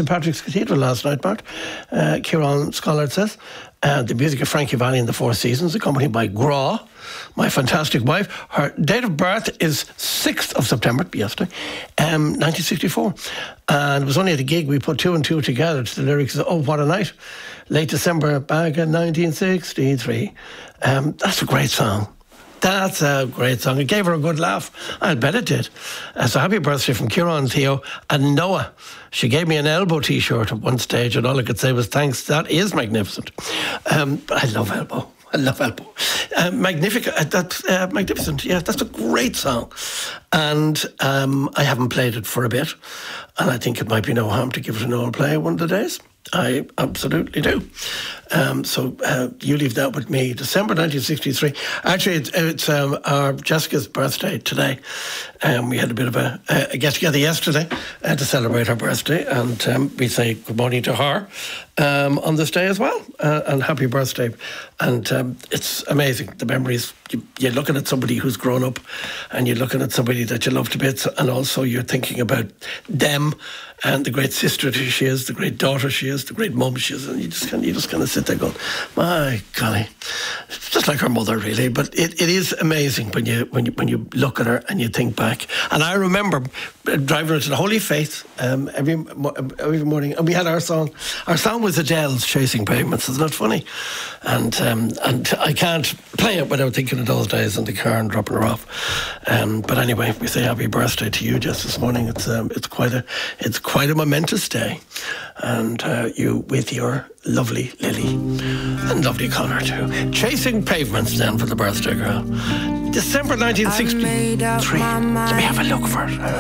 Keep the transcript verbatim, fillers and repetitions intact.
Saint Patrick's Cathedral last night, Bart. Uh, Kieran Scollard says. Uh, the music of Frankie Valli and the Four Seasons, accompanied by Gra, my fantastic wife. Her date of birth is sixth of September, yesterday, um, nineteen sixty-four. And it was only at a gig we put two and two together to the lyrics of Oh, What a Night. Late December, back in nineteen sixty-three. Um, that's a great song. That's a great song. It gave her a good laugh. I bet it did. Uh, so happy birthday from Kieran, Theo and Noah. She gave me an Elbow t-shirt at one stage and all I could say was thanks. That is magnificent. Um, but I love Elbow. I love Elbow. Uh, magnificent. Uh, that's uh, magnificent. Yeah, that's a great song. And um, I haven't played it for a bit. And I think it might be no harm to give it an old play one of the days. I absolutely do. Um, so uh, you leave that with me. December nineteen sixty-three. Actually, it's, it's um, our Jessica's birthday today. Um, we had a bit of a, a get-together yesterday uh, to celebrate her birthday. And um, we say good morning to her um, on this day as well. Uh, and happy birthday. And um, it's amazing, the memories. You, you're looking at somebody who's grown up and you're looking at somebody that you love to bits. And also you're thinking about them and the great sister that she is, the great daughter she is, the great mum she is, and you just kind of, you just kind of sit there going, my golly, it's just like her mother really. But it, it is amazing when you when you when you look at her and you think back. And I remember driving her to the Holy Faith um, every every morning, and we had our song. Our song was Adele's "Chasing Pavements." Isn't that funny? And um, and I can't play it without thinking of those days in the car and dropping her off. Um, but anyway, we say happy birthday to you just this morning. It's um, it's quite a it's quite a momentous day, and uh, you with your lovely Lily and lovely Connor too. Chasing Pavements then for the birthday girl. December nineteen sixty-three. Let me have a look for it.